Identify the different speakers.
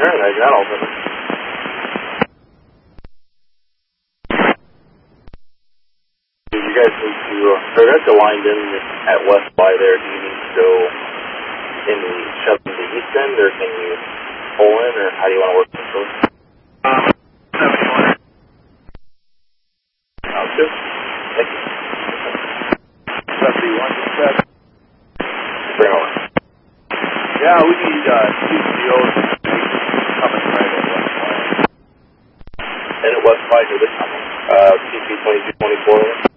Speaker 1: Alright, I got all of them. You guys need to, so that's aligned in at West by there. Do you need to go in the shove to the east end, or can you pull in, or how do you want to work this road?
Speaker 2: 71.
Speaker 1: Sounds good. Thank you.
Speaker 2: 71.
Speaker 1: Bring over.
Speaker 2: Yeah, we need CCOs coming right at West Point.
Speaker 1: And at West by, who this coming? CP 2224.